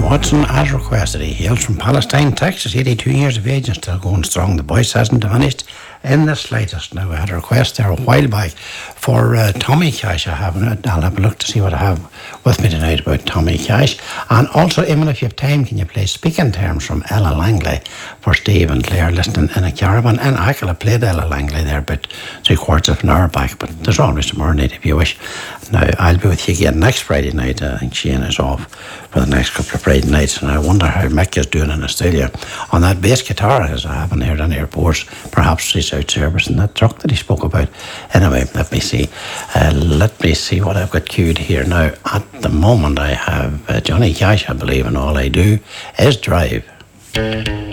Watson, as requested. He hails from Palestine, Texas, 82 years of age and still going strong. The voice hasn't diminished in the slightest. Now, I had a request there a while back for Tommy Cash. I'll have a look to see what I have with me tonight about Tommy Cash. And also, even if you have time, can you play Speaking Terms from Ella Langley for Steve and Claire listening in a caravan? And I could have played Ella Langley there about 3/4 of an hour back, but there's always tomorrow night if you wish. Now, I'll be with you again next Friday night. I think Shane is off for the next couple of Friday nights, and I wonder how Mick is doing in Australia on that bass guitar, as I haven't heard any reports. Perhaps he's out servicing that truck that he spoke about. Anyway, let me see. Let me see what I've got queued here now. At the moment, I have Johnny Cash, I believe, and All I Do Is Drive.